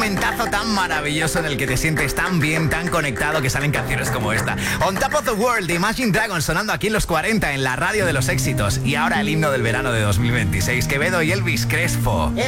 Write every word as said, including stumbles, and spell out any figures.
momentazo tan maravilloso en el que te sientes tan bien, tan conectado, que salen canciones como esta. On Top of the World de Imagine Dragons sonando aquí en los cuarenta en la radio de los éxitos. Y ahora el himno del verano de dos mil veintiséis, Quevedo y Elvis Crespo.